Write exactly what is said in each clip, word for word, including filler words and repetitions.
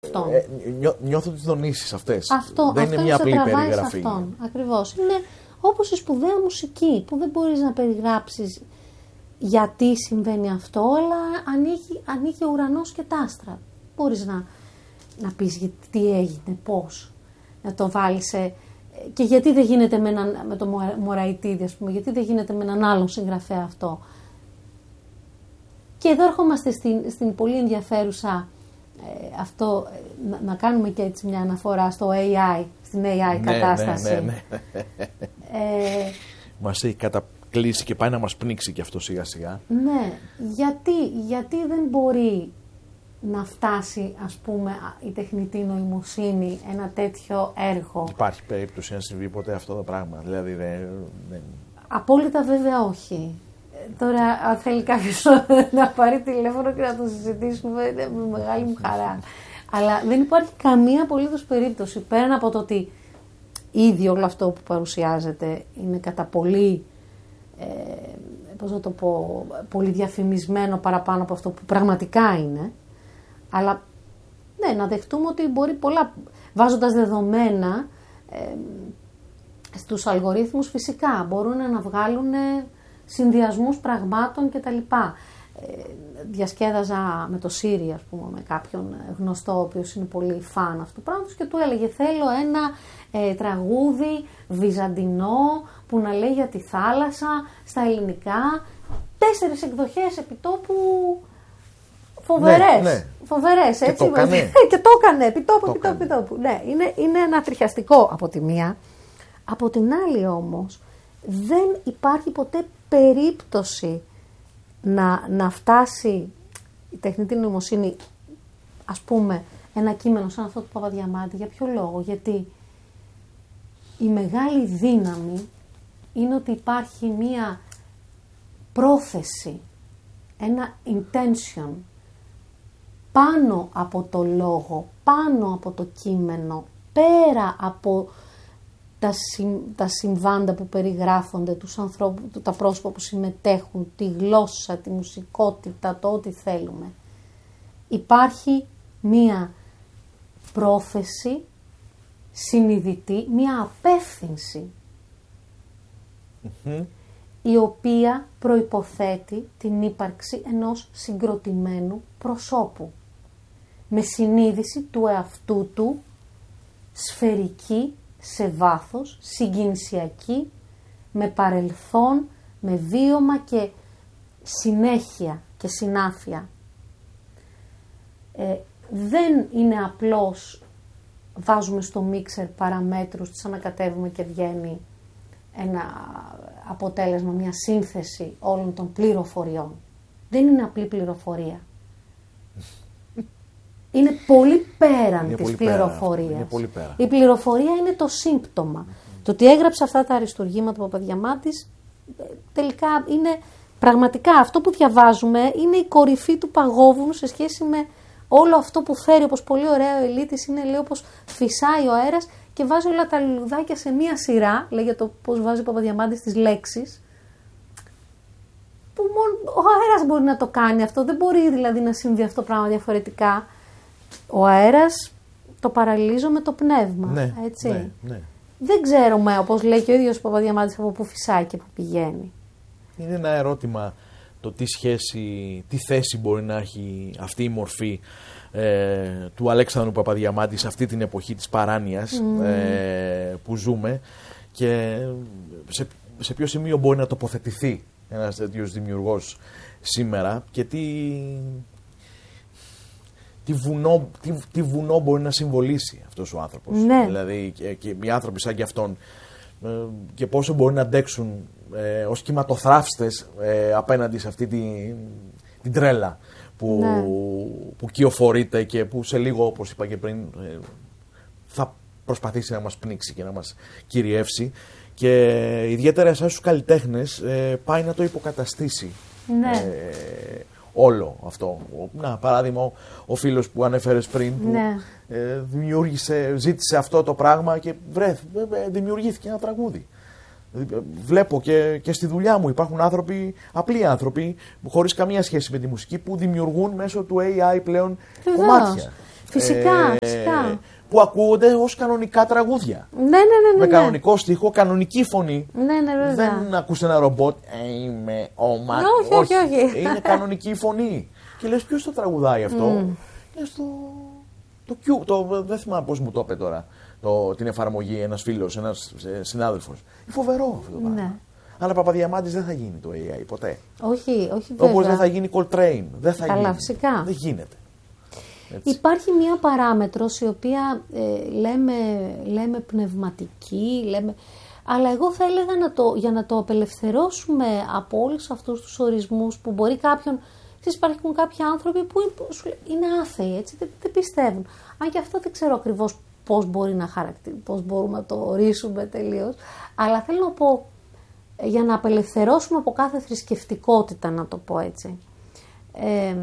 Ε, νιώ, νιώθω τις δονήσεις αυτές. Αυτό, δεν αυτό είναι μια απλή περιγραφή. Αυτόν, ακριβώς. Είναι όπως η σπουδαία μουσική που δεν μπορείς να περιγράψεις γιατί συμβαίνει αυτό, αλλά ανοίγει, ανοίγει ο ουρανός και τα άστρα. Μπορείς να, να πεις τι έγινε, πώς, να το βάλεις σε... Και γιατί δεν γίνεται με, έναν, με το Μωραητίδη, ας πούμε, γιατί δεν γίνεται με έναν άλλον συγγραφέα αυτό. Και εδώ ερχόμαστε στην, στην πολύ ενδιαφέρουσα ε, αυτό, να, να κάνουμε και έτσι μια αναφορά στο έι άι, στην έι άι ναι, κατάσταση. Ναι, ναι, ναι. ε, μας έχει κατακλείσει και πάει να μας πνίξει και αυτό σιγά σιγά. Ναι, γιατί, γιατί δεν μπορεί να φτάσει, ας πούμε, η τεχνητή νοημοσύνη, ένα τέτοιο έργο. Υπάρχει περίπτωση να συμβεί ποτέ αυτό το πράγμα, δηλαδή δεν... δεν... Απόλυτα βέβαια όχι. Τώρα, αν θέλει κάποιος να πάρει τηλέφωνο και να το συζητήσουμε, είναι με μεγάλη μου χαρά. Αλλά δεν υπάρχει καμία απολύτως περίπτωση, πέραν από το ότι ήδη όλο αυτό που παρουσιάζεται είναι κατά πολύ, ε, πώς να το πω, πολύ διαφημισμένο παραπάνω από αυτό που πραγματικά είναι. Αλλά ναι, να δεχτούμε ότι μπορεί πολλά, βάζοντας δεδομένα ε, στους αλγορίθμους, φυσικά μπορούν να βγάλουν συνδυασμούς πραγμάτων κτλ. Ε, διασκέδαζα με το Siri, ας πούμε, με κάποιον γνωστό, ο οποίος είναι πολύ φαν αυτού του πράγματος και του έλεγε θέλω ένα ε, τραγούδι βυζαντινό που να λέει για τη θάλασσα στα ελληνικά, τέσσερις εκδοχές επιτόπου φοβερές, ναι, ναι. φοβερές και έτσι, το έκανε. και το έκανε επιτόπου, το επιτόπου, επιτόπου. Ναι, είναι, είναι ανατριχιαστικό από τη μία. Από την άλλη όμως δεν υπάρχει ποτέ περίπτωση να, να φτάσει η τεχνητή νοημοσύνη, ας πούμε, ένα κείμενο σαν αυτό του Παπαδιαμάντη. Για ποιο λόγο? Γιατί η μεγάλη δύναμη είναι ότι υπάρχει μία πρόθεση, ένα intention πάνω από το λόγο, πάνω από το κείμενο, πέρα από τα, συμ, τα συμβάντα που περιγράφονται, τους ανθρώπους, τα πρόσωπα που συμμετέχουν, τη γλώσσα, τη μουσικότητα, το ό,τι θέλουμε. Υπάρχει μία πρόθεση συνειδητή, μία απεύθυνση, mm-hmm. η οποία προϋποθέτει την ύπαρξη ενός συγκροτημένου προσώπου, με συνείδηση του εαυτού του, σφαιρική, σε βάθος, συγκινησιακή, με παρελθόν, με βίωμα και συνέχεια και συνάφεια. Ε, δεν είναι απλώς βάζουμε στο μίξερ παραμέτρους, τις ανακατεύουμε και βγαίνει ένα αποτέλεσμα, μια σύνθεση όλων των πληροφοριών. Δεν είναι απλή πληροφορία. Είναι πολύ πέραν είναι της πολύ πληροφορίας. Πέρα. Είναι πολύ πέρα. Η πληροφορία είναι το σύμπτωμα. Mm-hmm. Το ότι έγραψε αυτά τα αριστουργήματα του Παπαδιαμάντης τελικά είναι πραγματικά αυτό που διαβάζουμε, είναι η κορυφή του παγόβουνου σε σχέση με όλο αυτό που φέρει, όπως πολύ ωραία ο Ελίτης είναι, λέει, όπως φυσάει ο αέρας και βάζει όλα τα λουλουδάκια σε μία σειρά, λέει για το πώς βάζει ο Παπαδιαμάντης τις λέξεις, που μόνο ο αέρας μπορεί να το κάνει αυτό, δεν μπορεί δηλαδή να συμβεί αυτό το πράγμα διαφορετικά. Ο αέρας το παραλληλίζω με το πνεύμα, ναι, έτσι. Ναι, ναι. Δεν ξέρουμε, όπως λέει και ο ίδιος ο Παπαδιαμάντης, από πού φυσάει και πού πηγαίνει. Είναι ένα ερώτημα το τι σχέση, τι θέση μπορεί να έχει αυτή η μορφή ε, του Αλέξανδρου Παπαδιαμάντη σε αυτή την εποχή της παράνοιας mm. ε, που ζούμε και σε, σε ποιο σημείο μπορεί να τοποθετηθεί ένας τέτοιος δημιουργός σήμερα και τι, τι, βουνό, τι, τι βουνό μπορεί να συμβολήσει αυτός ο άνθρωπος. Ναι. Δηλαδή και, και οι άνθρωποι σαν και αυτόν ε, και πόσο μπορεί να αντέξουν ε, ως κυματοθράφστες ε, απέναντι σε αυτή την, την τρέλα που, ναι. που κυοφορείται και που σε λίγο, όπως είπα και πριν, ε, θα προσπαθήσει να μας πνίξει και να μας κυριεύσει και ιδιαίτερα εσάς τους καλλιτέχνες ε, πάει να το υποκαταστήσει. Ναι. Ε, όλο αυτό. Να, παράδειγμα, ο, ο φίλος που ανέφερες πριν που ναι. ε, δημιούργησε, ζήτησε αυτό το πράγμα και βρε, δημιουργήθηκε ένα τραγούδι. Βλέπω και, και στη δουλειά μου υπάρχουν άνθρωποι, απλοί άνθρωποι, χωρίς καμία σχέση με τη μουσική, που δημιουργούν μέσω του έι άι πλέον Βεβαίως. κομμάτια. Φυσικά, ε, φυσικά. Που ακούγονται ως κανονικά τραγούδια. Ναι, ναι, ναι, ναι, με ναι. κανονικό στίχο, κανονική φωνή. Ναι, ναι, βέβαια. Δεν ακούς ένα ρομπότ. Ε, είμαι ο Μα... όχι, όχι, όχι. Είναι κανονική φωνή. Και λες, ποιος το τραγουδάει αυτό. Mm. Λες το. Το Q. Το... Δεν θυμάμαι πώς μου το είπε τώρα. Το... Την εφαρμογή ένας φίλος, ένας συνάδελφος. Είναι φοβερό αυτό το πράγμα. Ναι. Αλλά Παπαδιαμάντης δεν θα γίνει το έι άι ποτέ. Όχι, όχι βέβαια. Όπως δεν θα γίνει Coltrane. Δεν θα Καλά, γίνει. φυσικά. Δεν γίνεται. Έτσι. Υπάρχει μία παράμετρος η οποία ε, λέμε, λέμε πνευματική, λέμε, αλλά εγώ θα έλεγα να το, για να το απελευθερώσουμε από όλους αυτούς τους ορισμούς που μπορεί κάποιον, ξέρεις, υπάρχουν κάποιοι άνθρωποι που είναι άθεοι, έτσι, δεν, δεν πιστεύουν. Αν και αυτό δεν ξέρω ακριβώς πώς μπορεί να χαρακτηρι, πώς μπορούμε να το ορίσουμε τελείως, αλλά θέλω να πω, για να απελευθερώσουμε από κάθε θρησκευτικότητα, να το πω έτσι, ε,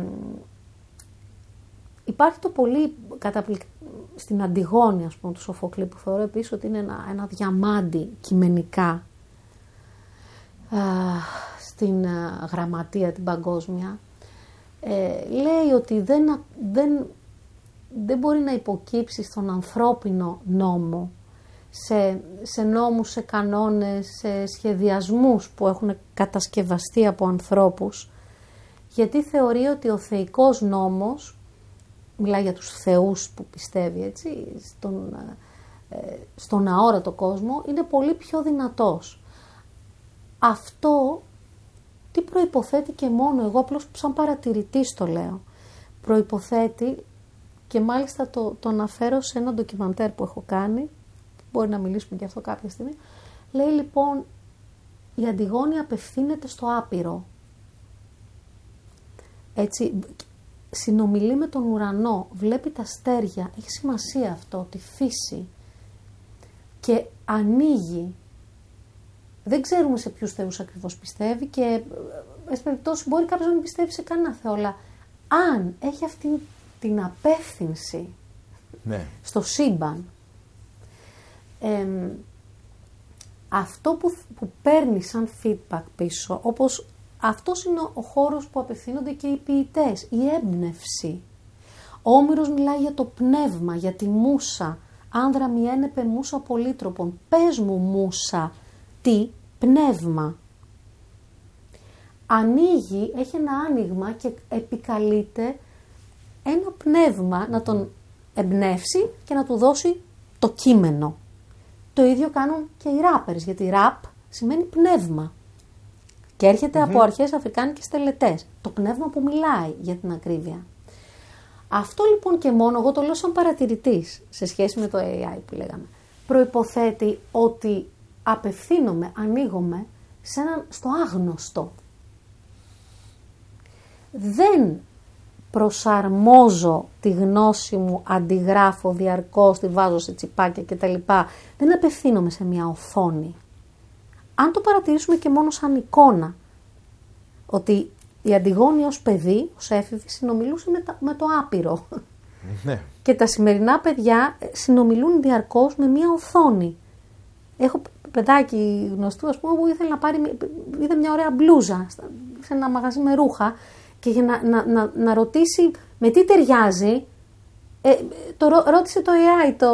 υπάρχει το πολύ καταπληκτικό στην Αντιγόνη, ας πούμε, του Σοφοκλή, που θεωρώ επίσης ότι είναι ένα, ένα διαμάντι κειμενικά α, στην α, γραμματεία την παγκόσμια. Ε, λέει ότι δεν, δεν, δεν μπορεί να υποκύψει στον ανθρώπινο νόμο, σε, σε νόμους, σε κανόνες, σε σχεδιασμούς που έχουν κατασκευαστεί από ανθρώπους, γιατί θεωρεί ότι ο θεϊκός νόμος, μιλάει για τους θεούς που πιστεύει, έτσι, στον, ε, στον αόρατο κόσμο, είναι πολύ πιο δυνατός. Αυτό τι προϋποθέτει, και μόνο εγώ απλώς σαν παρατηρητής το λέω, προϋποθέτει, και μάλιστα το, το αναφέρω σε ένα ντοκιμαντέρ που έχω κάνει, μπορεί να μιλήσουμε και αυτό κάποια στιγμή, λέει λοιπόν, η Αντιγόνη απευθύνεται στο άπειρο. Έτσι, συνομιλεί με τον ουρανό, βλέπει τα αστέρια, έχει σημασία αυτό, τη φύση, και ανοίγει. Δεν ξέρουμε σε ποιους θεούς ακριβώς πιστεύει και εν περιπτώσει μπορεί κάποιος να μην πιστεύει σε κανένα θεό, αλλά αν έχει αυτή την απεύθυνση, ναι, στο σύμπαν, ε, αυτό που, που παίρνει σαν feedback πίσω, όπως αυτός είναι ο χώρος που απευθύνονται και οι ποιητές, η έμπνευση. Ο Όμηρος μιλάει για το πνεύμα, για τη μούσα. Άνδρα μη ένεπε μούσα πολύτροπον. Πες μου μούσα, τι πνεύμα. Ανοίγει, έχει ένα άνοιγμα και επικαλείται ένα πνεύμα να τον εμπνεύσει και να του δώσει το κείμενο. Το ίδιο κάνουν και οι ράπερς, γιατί ραπ σημαίνει πνεύμα. Και έρχεται mm-hmm. από αρχές αφρικάνικες τελετές. Το πνεύμα που μιλάει, για την ακρίβεια. Αυτό λοιπόν και μόνο, εγώ το λέω σαν παρατηρητής σε σχέση με το έι άι που λέγαμε, προϋποθέτει ότι απευθύνομαι, ανοίγομαι σε έναν, στο άγνωστο. Δεν προσαρμόζω τη γνώση μου, αντιγράφω διαρκώς, τη βάζω σε τσιπάκια κτλ. Δεν απευθύνομαι σε μια οθόνη. Αν το παρατηρήσουμε και μόνο σαν εικόνα, ότι η Αντιγόνη ως παιδί, ως έφηβη, συνομιλούσε με, τα, με το άπειρο. Ναι. Και τα σημερινά παιδιά συνομιλούν διαρκώς με μια οθόνη. Έχω παιδάκι γνωστού, ας πούμε, που ήθελε να πάρει, είδε μια ωραία μπλούζα σε ένα μαγαζί με ρούχα και για να, να, να, να ρωτήσει με τι ταιριάζει, ε, το ρώ, ρώτησε το έι άι, το...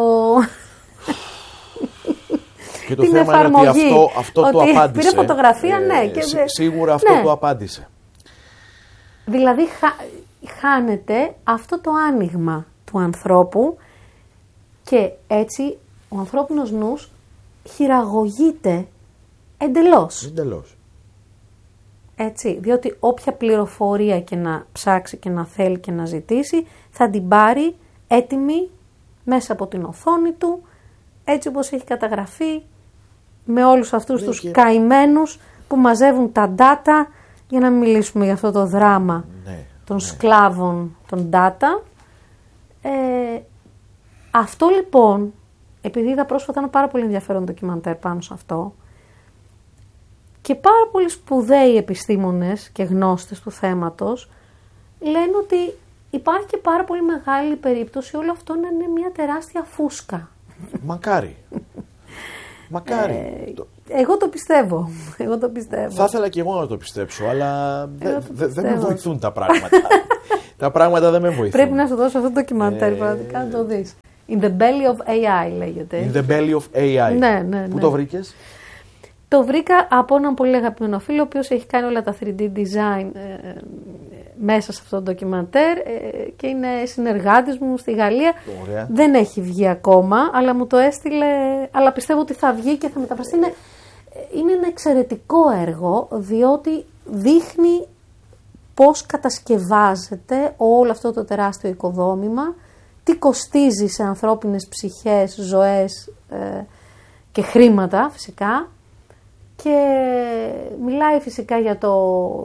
Και το την θέμα εφαρμογή, είναι ότι αυτό, αυτό ότι το απάντησε. Πήρε φωτογραφία, ε, ναι. Και σ, σίγουρα αυτό ναι. το απάντησε. Δηλαδή χα, χάνεται αυτό το άνοιγμα του ανθρώπου και έτσι ο ανθρώπινος νους χειραγωγείται εντελώς. Εντελώς. Έτσι, διότι όποια πληροφορία και να ψάξει και να θέλει και να ζητήσει θα την πάρει έτοιμη μέσα από την οθόνη του, έτσι όπως έχει καταγραφεί, με όλους αυτούς ναι, τους και... καημένους που μαζεύουν τα data, για να μιλήσουμε για αυτό το δράμα ναι, των ναι. σκλάβων των data. Ε, αυτό λοιπόν, επειδή είδα πρόσφατα ένα πάρα πολύ ενδιαφέρον ντοκιμαντέρ πάνω σε αυτό και πάρα πολλοί σπουδαίοι επιστήμονες και γνώστες του θέματος λένε ότι υπάρχει και πάρα πολύ μεγάλη περίπτωση όλο αυτό να είναι μια τεράστια φούσκα. Μακάρι. Μακάρι. Ε, Εγώ το πιστεύω. Εγώ το πιστεύω. Θα ήθελα και εγώ να το πιστέψω, αλλά δεν δε, δε με βοηθούν τα πράγματα. Τα πράγματα δεν με βοηθούν. Πρέπει να σου δώσω αυτό το ντοκιμαντέρ, ε... πραγματικά να το δεις. In the belly of έι άι λέγεται. In the belly of έι άι. Ναι, ναι, ναι. Πού το βρήκες? Το βρήκα από έναν πολύ αγαπημένο φίλο, ο οποίος έχει κάνει όλα τα θρι ντι design ε, ε, μέσα σε αυτό το ντοκιμαντέρ ε, και είναι συνεργάτης μου στη Γαλλία. Ωραία. Δεν έχει βγει ακόμα, αλλά μου το έστειλε, αλλά πιστεύω ότι θα βγει και θα μεταφραστεί. Είναι, είναι ένα εξαιρετικό έργο, διότι δείχνει πώς κατασκευάζεται όλο αυτό το τεράστιο οικοδόμημα, τι κοστίζει σε ανθρώπινες ψυχές, ζωές ε, και χρήματα φυσικά. Και μιλάει φυσικά για το,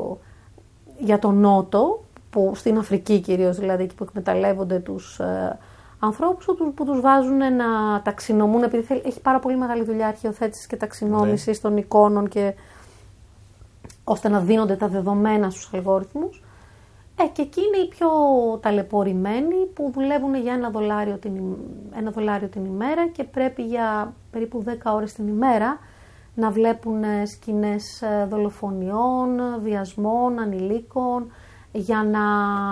για το Νότο, που στην Αφρική κυρίως, δηλαδή εκεί που εκμεταλλεύονται τους ε, ανθρώπους, που τους βάζουν να ταξινομούν, επειδή θέλει, έχει πάρα πολύ μεγάλη δουλειά αρχαιοθέτησης και ταξινόμησης ναι. των εικόνων, και, ώστε να δίνονται τα δεδομένα στους αλγόριθμους. Ε, και εκεί είναι οι πιο ταλαιπωρημένοι, που δουλεύουν για ένα δολάριο την, ένα δολάριο την ημέρα και πρέπει για περίπου δέκα ώρες την ημέρα να βλέπουν σκηνές δολοφονιών, βιασμών, ανηλίκων, για να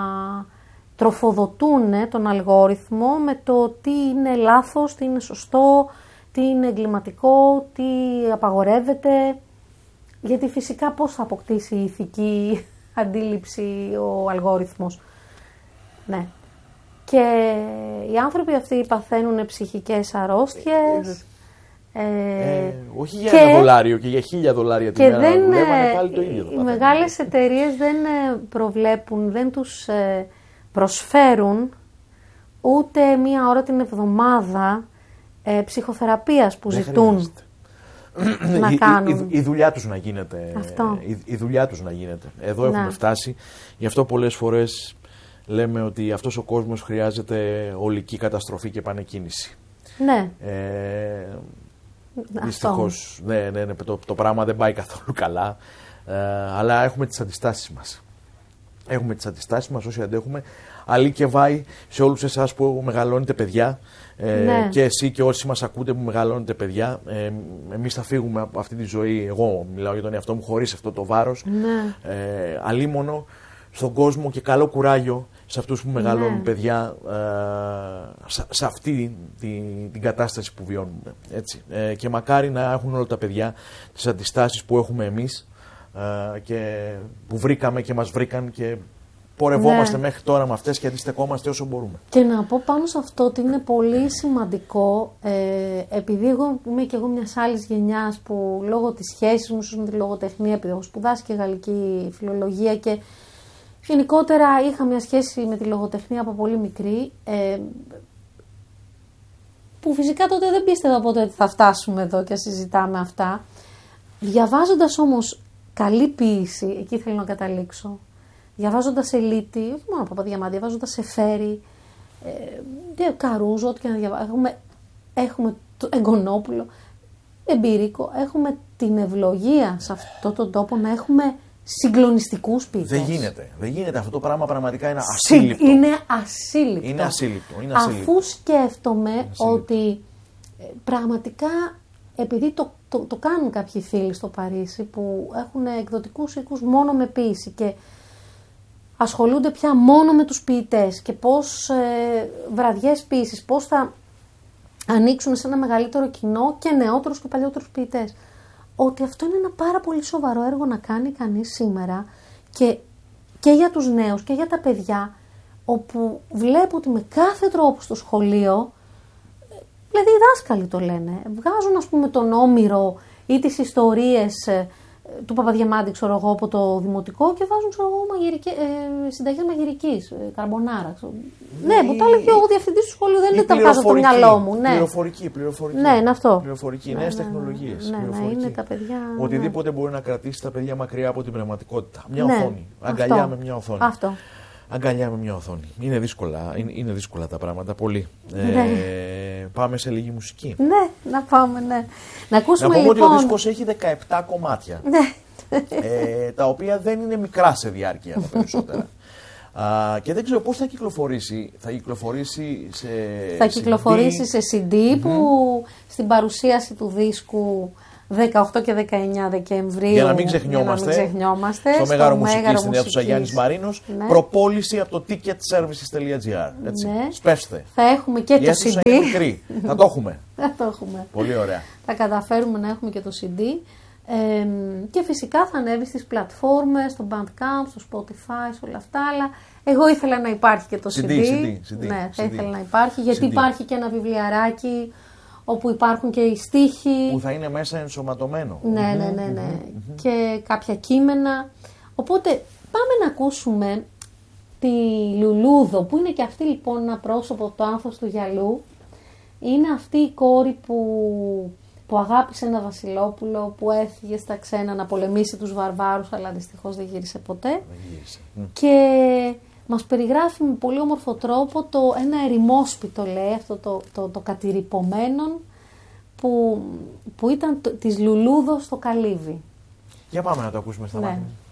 τροφοδοτούν τον αλγόριθμο με το τι είναι λάθος, τι είναι σωστό, τι είναι εγκληματικό, τι απαγορεύεται. Γιατί φυσικά πώς θα αποκτήσει η ηθική αντίληψη ο αλγόριθμος. Ναι. Και οι άνθρωποι αυτοί παθαίνουν ψυχικές αρρώστιες. Ε, ε, όχι για και, ένα δολάριο και για χίλια δολάρια την μέρα δεν, δουλεύανε πάλι το ίδιο. Οι μεγάλες εταιρείες δεν προβλέπουν, δεν τους προσφέρουν ούτε μία ώρα την εβδομάδα ε, ψυχοθεραπείας που δεν ζητούν να η, κάνουν. Η, η, η δουλειά τους να γίνεται. Αυτό. Η, η δουλειά τους να γίνεται. Εδώ να. έχουμε φτάσει. Γι' αυτό πολλές φορές λέμε ότι αυτός ο κόσμος χρειάζεται ολική καταστροφή και επανεκκίνηση. Ναι. Ε, δυστυχώς, ναι, ναι, ναι, το, το πράγμα δεν πάει καθόλου καλά, ε, αλλά έχουμε τις αντιστάσεις μας. Έχουμε τις αντιστάσεις μας όσοι αντέχουμε. Αλή και βάει σε όλους εσάς που μεγαλώνετε παιδιά, ε, ναι. και εσύ και όσοι μας ακούτε που μεγαλώνετε παιδιά. Ε, εμείς θα φύγουμε από αυτή τη ζωή, εγώ μιλάω για τον εαυτό μου, χωρίς αυτό το βάρος. Ναι. Ε, αλίμονο στον κόσμο και καλό κουράγιο σε αυτούς που μεγαλώνουν ναι. παιδιά ε, σε, σε αυτή την, την κατάσταση που βιώνουμε. Έτσι. Ε, και μακάρι να έχουν όλα τα παιδιά τις αντιστάσεις που έχουμε εμείς ε, και που βρήκαμε και μας βρήκαν και πορευόμαστε ναι. μέχρι τώρα με αυτές και αντιστεκόμαστε όσο μπορούμε. Και να πω πάνω σε αυτό ότι είναι πολύ σημαντικό, ε, επειδή εγώ είμαι και εγώ μιας άλλης γενιάς που λόγω της σχέσης μου με τη λογοτεχνία, επειδή έχω σπουδάσει και γαλλική φιλολογία και γενικότερα είχα μια σχέση με τη λογοτεχνία από πολύ μικρή, ε, που φυσικά τότε δεν πίστευα ποτέ ότι θα φτάσουμε εδώ και συζητάμε αυτά. Διαβάζοντας όμως καλή ποίηση, εκεί θέλω να καταλήξω, διαβάζοντας Ελίτη, όχι μόνο Παπαδιαμάντη, διαβάζοντας Σεφέρη, ε, Καρούζο, ό,τι και να διαβάζουμε, έχουμε, έχουμε το Εγκονόπουλο, Εμπειρίκο, έχουμε την ευλογία σε αυτόν τον τόπο να έχουμε συγκλονιστικούς ποιητές. Δεν γίνεται. Δεν γίνεται. Αυτό το πράγμα πραγματικά είναι ασύλληπτο. Είναι ασύλληπτο. Είναι ασύλληπτο. Είναι ασύλληπτο. Αφού σκέφτομαι είναι ασύλληπτο. ότι ε, πραγματικά, επειδή το, το, το κάνουν κάποιοι φίλοι στο Παρίσι που έχουν εκδοτικούς οίκους μόνο με ποίηση και ασχολούνται πια μόνο με τους ποιητές και πώς ε, βραδιές ποίησης, πώς θα ανοίξουν σε ένα μεγαλύτερο κοινό και νεότερους και παλιότερους ποιητές. Ότι αυτό είναι ένα πάρα πολύ σοβαρό έργο να κάνει κανείς σήμερα και, και για τους νέους και για τα παιδιά, όπου βλέπω ότι με κάθε τρόπο στο σχολείο, δηλαδή οι δάσκαλοι το λένε, βγάζουν ας πούμε τον Όμηρο ή τις ιστορίες του Παπαδιαμάντη, ξέρω εγώ, από το δημοτικό και βάζουν, ξέρω εγώ, μαγειρική, ε, συνταγές μαγειρικής, ε, καρμπονάρα. Ξέρω. Ναι, που τα έλεγε ο διευθυντής του σχολείου, δεν είναι τα βγάζω από το μυαλό μου. Ναι. Πληροφορική, πληροφορική. Ναι, είναι αυτό. Πληροφορική, ναι, νέες ναι, τεχνολογίες. Ναι, ναι, είναι τα παιδιά. Οτιδήποτε ναι. μπορεί να κρατήσει τα παιδιά μακριά από την πραγματικότητα. Μια ναι, οθόνη. Αγκαλιά αυτό. με μια οθόνη. Αυτό. Αγκαλιά με μια οθόνη. Είναι δύσκολα, είναι, είναι δύσκολα τα πράγματα, πολύ. Ναι. Ε, πάμε σε λίγη μουσική. Ναι, να πάμε, ναι. Να ακούσουμε να πούμε λοιπόν... ότι ο δίσκος έχει δεκαεπτά κομμάτια. Ναι. Ε, τα οποία δεν είναι μικρά σε διάρκεια τα περισσότερα. Α, και δεν ξέρω πώς θα κυκλοφορήσει. Θα κυκλοφορήσει σε Θα κυκλοφορήσει σι ντι. σε σι ντι που mm-hmm. στην παρουσίαση του δίσκου δεκαοκτώ και δεκαεννιά Δεκεμβρίου. Για να μην ξεχνιόμαστε, να μην ξεχνιόμαστε στο, στο Μέγαρο Μουσικής Μέγαρο στην αίθουσα Γιάννης Μαρίνος, ναι. προπόληση από το ticket services τελεία gr. Ναι. Σπεύστε. Θα έχουμε και η το σι ντι. Είναι μικρή. Θα το έχουμε. Θα το έχουμε. Πολύ ωραία. Θα καταφέρουμε να έχουμε και το σι ντι. Ε, και φυσικά θα ανέβει στις πλατφόρμες, στο Bandcamp, στο Spotify, σε όλα αυτά, αλλά εγώ ήθελα να υπάρχει και το σι ντι. σι ντι, σι ντι, ναι, θα σι ντι. ήθελα να υπάρχει, γιατί σι ντι. υπάρχει και ένα βιβλιαράκι όπου υπάρχουν και οι στίχοι. Που θα είναι μέσα ενσωματωμένο. Ναι, ναι, ναι, ναι. Mm-hmm. Και κάποια κείμενα. Οπότε πάμε να ακούσουμε τη Λουλούδο, που είναι και αυτή λοιπόν ένα πρόσωπο από το άνθος του γυαλού. Είναι αυτή η κόρη που... που αγάπησε ένα βασιλόπουλο, που έφυγε στα ξένα να πολεμήσει τους βαρβάρους, αλλά δυστυχώς δεν γύρισε ποτέ. Δεν γύρισε. Και μας περιγράφει με πολύ όμορφο τρόπο το ένα ερημόσπιτο, λέει, αυτό το, το, το κατηρυπωμένον, που, που ήταν το, της Λουλούδος στο καλύβι. Για πάμε να το ακούσουμε στα ναι. μάτια.